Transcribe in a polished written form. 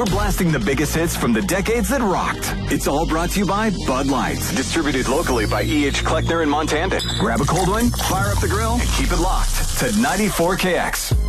we're blasting the biggest hits from the decades that rocked. It's all brought to you by Bud Light. Distributed locally by E.H. Kleckner in Montana. Grab a cold one, fire up the grill, and keep it locked to 94KX.